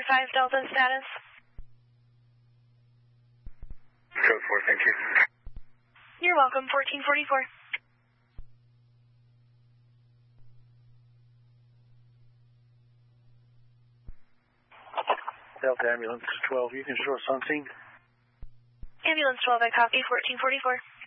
5 Delta status. Code 4, thank you. You're welcome, 1444. Delta Ambulance 12, you can show us on scene. Ambulance 12, I copy, 1444.